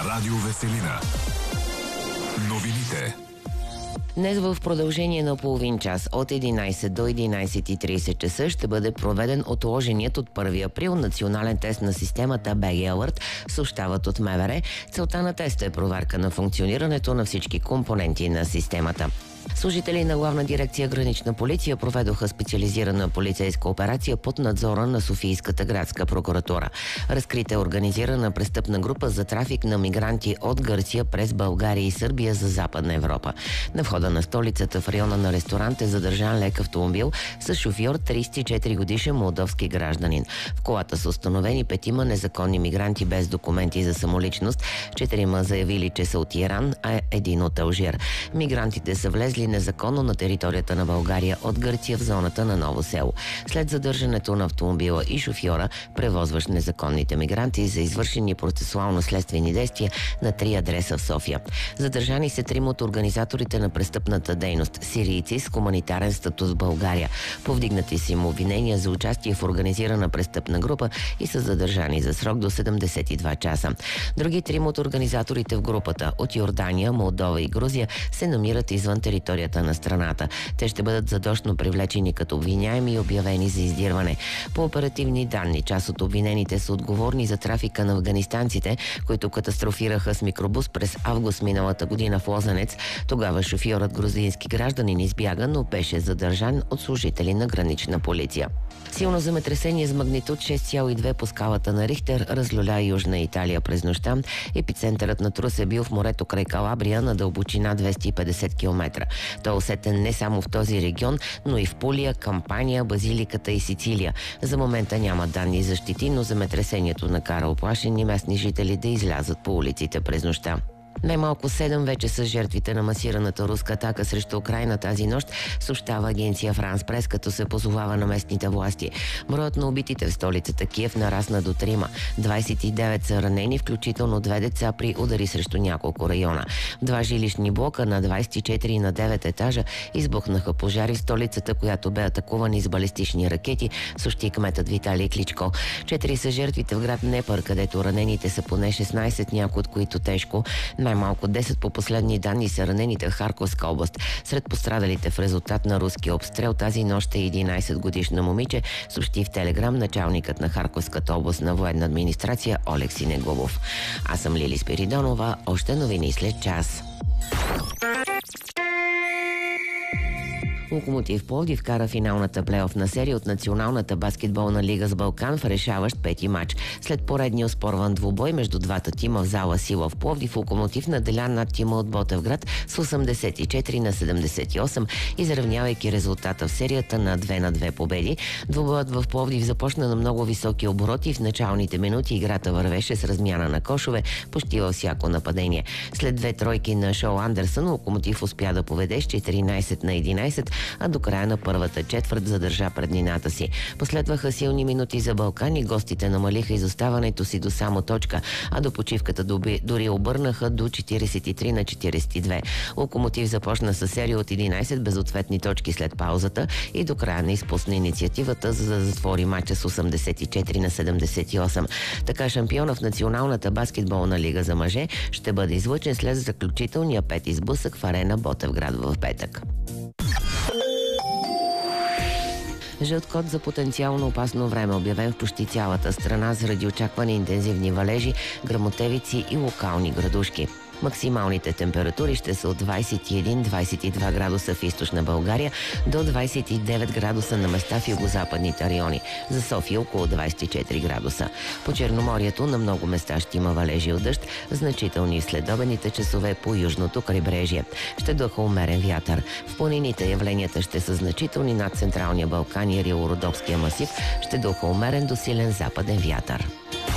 Радио Веселина. Новините. Днес в продължение на половин час от 11 до 11:30 часа ще бъде проведен отложеният от 1 април национален тест на системата BG Alert, съобщават от МВР. Целта на теста е проверка на функционирането на всички компоненти на системата. Служители на Главна дирекция Гранична полиция проведоха специализирана полицейска операция под надзора на Софийската градска прокуратура. Разкрита е организирана престъпна група за трафик на мигранти от Гърция през България и Сърбия за Западна Европа. На входа на столицата в района на ресторант е задържан лек автомобил с шофьор 34 годишен молдовски гражданин. В колата са установени 5 незаконни мигранти без документи за самоличност, 4 заявили, че са от Иран, а 1 от Алжир. Мигрантите са влезли незаконно на територията на България от Гърция в зоната на Ново село. След задържането на автомобила и шофьора, превозващ незаконните мигранти, за извършени процесуално-следствени действия на 3 адреса в София. Задържани са 3 от организаторите на престъпната дейност – сирийци с хуманитарен статус в България. Повдигнати са им обвинения за участие в организирана престъпна група и са задържани за срок до 72 часа. Други 3 от организаторите в групата от Йордания, Молдова и Грузия се намират извън територията на страната. Те ще бъдат задочно привлечени като обвиняеми и обявени за издирване. По оперативни данни, част от обвинените са отговорни за трафика на афганистанците, които катастрофираха с микробус през август миналата година в Лозенец. Тогава шофьорът, грузински гражданин, избяга, но беше задържан от служители на Гранична полиция. Силно земетресение с магнитуд 6,2 по скалата на Рихтер разлюля Южна Италия през нощта. Епицентърът на трус е бил в морето край Калабрия на дълбочина 250 км. Той е усетен не само в този регион, но и в Пулия, Кампания, Базиликата и Сицилия. За момента няма данни за щети, но земетресението накара оплашени местни жители да излязат по улиците през нощта. Най-малко 7 вече са жертвите на масираната руска атака срещу Украйна тази нощ, съобщава агенция Франс Прес, като се позовава на местните власти. Броят на убитите в столицата Киев нарасна до 3. 29 са ранени, включително 2 деца при удари срещу няколко района. 2 жилищни блока на 24 и на 9 етажа избухнаха пожари в столицата, която бе атакувана с балистични ракети, съобщи кметът Виталий Кличко. 4 са жертвите в град Днепър, където ранените са поне 16, някои от които тежко. Най-малко 10 по последни данни са ранените в Харковска област. Сред пострадалите в резултат на руския обстрел тази нощ е 11-годишна момиче, съобщи в Телеграм началникът на Харковската областна военна администрация Олекси Неглобов. Аз съм Лили Спиридонова. Още новини след час. Локомотив Пловдив вкара финалната плейоф на серия от Националната баскетболна лига с Балкан в решаващ 5-ти матч. След поредния оспорван двубой между двата тима в зала Сила в Пловдив, Локомотив наделя над тима от Ботевград с 84-78, изравнявайки резултата в серията на 2-2 победи. Двубоят в Пловдив започна на много високи обороти и в началните минути играта вървеше с размяна на кошове почти във всяко нападение. След 2 тройки на Шоу Андерсън, Локомотив успя да поведе с 14-11, а до края на първата четвърт задържа преднината си. Последваха силни минути за Балкан и гостите намалиха изоставането си до само точка, а до почивката дори обърнаха до 43-42. Локомотив започна със серия от 11 безответни точки след паузата и до края не изпусна инициативата, за да затвори мача с 84-78. Така шампиона в Националната баскетболна лига за мъже ще бъде излъчен след заключителния 5-ти сблъсък в арена Ботевград в петък. Жълт код за потенциално опасно време, обявен в почти цялата страна заради очаквани интензивни валежи, гръмотевици и локални градушки. Максималните температури ще са от 21-22 градуса в източна България до 29 градуса на места в югозападните райони. За София около 24 градуса. По Черноморието на много места ще има валежи от дъжд, значителни в следобедните часове по южното крайбрежие. Ще духа умерен вятър. В планините явленията ще са значителни над Централния Балкан и Рило-Родопския масив. Ще духа умерен до силен западен вятър.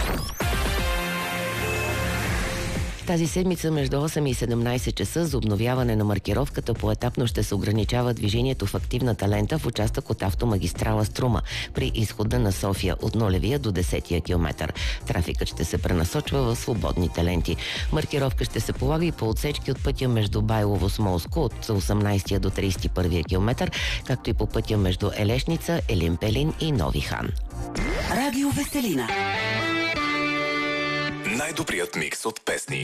Тази седмица между 8 и 17 часа за обновяване на маркировката поетапно ще се ограничава движението в активната лента в участък от автомагистрала Струма при изхода на София от 0 до 10 километър. Трафикът ще се пренасочва в свободните ленти. Маркировка ще се полага и по отсечки от пътя между Байлово-Смолско от 18 до 31 километър, както и по пътя между Елешница, Елин Пелин и Нови хан. Радио Веселина. Най-добрият микс от песни.